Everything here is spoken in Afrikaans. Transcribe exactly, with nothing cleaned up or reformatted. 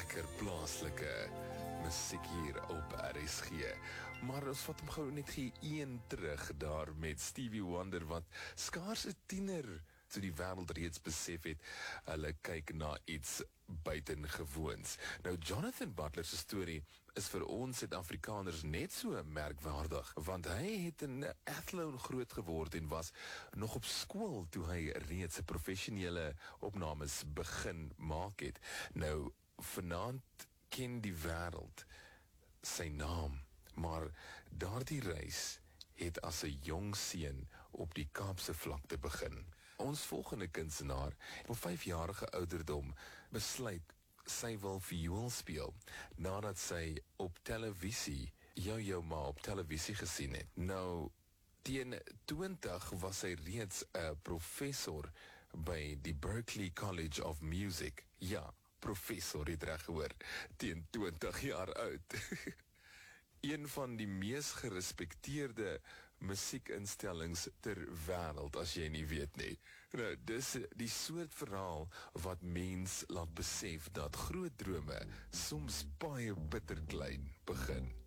lekker plaaslike musiek hier op R S G. Maar ons vat hom gou net gee een terug daar met Stevie Wonder, wat skaars 'n tiener toe die wêreld reeds besef het, hulle kyk na iets buitengewoons. Nou, Jonathan Butler se storie is vir ons Suid-Afrikaners net so merkwaardig, want hy het in Athlone groot geword en was nog op skool toe hy reeds 'n professionele opnames begin maak het. Nou, vanaand ken die wêreld sy naam, maar daardie reis het as 'n jong seun op die Kaapse vlakte begin. Ons volgende kunstenaar op vyfjarige ouderdom besluit sy wil viool speel, nadat sy op televisie jou jou ma op televisie gesien het. Nou, teen twintig was sy reeds 'n professor by die Berklee College of Music. Ja, professor, het reg gehoor, teen twintig jaar oud. Een van die mees gerespekteerde musiekinstellings ter wêreld, as jy nie weet nie. Nou, dis die soort verhaal wat mens laat besef dat groot drome soms baie bitterklein begin.